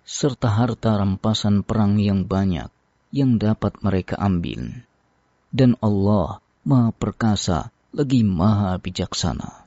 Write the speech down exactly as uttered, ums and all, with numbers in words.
serta harta rampasan perang yang banyak yang dapat mereka ambil. Dan Allah Maha Perkasa lagi Maha Bijaksana.